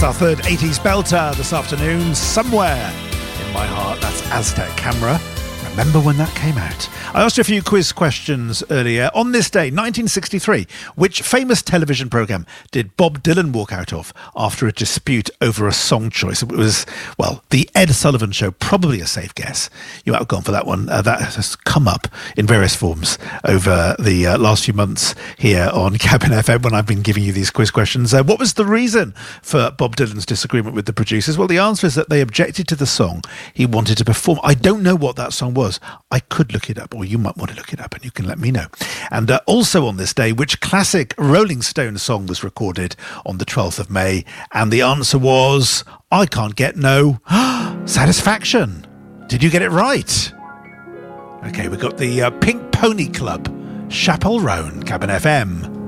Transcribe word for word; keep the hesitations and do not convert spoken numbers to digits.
Our third eighties belter this afternoon, Somewhere in My Heart. That's Aztec Camera. Remember when that came out? I asked you a few quiz questions earlier. On this day, nineteen sixty-three, which famous television programme did Bob Dylan walk out of after a dispute over a song choice? It was, well, The Ed Sullivan Show, probably a safe guess. You might have gone for that one. Uh, that has come up in various forms over the uh, last few months here on Cabin F M when I've been giving you these quiz questions. Uh, what was the reason for Bob Dylan's disagreement with the producers? Well, the answer is that they objected to the song he wanted to perform. I don't know what that song was. I could look it up, or you might want to look it up and you can let me know. And uh, also on this day, which classic Rolling Stones song was recorded on the twelfth of May? And the answer was, I Can't Get No Satisfaction. Did you get it right? Okay, we've got the uh, Pink Pony Club, Chapel Roan, Cabin F M.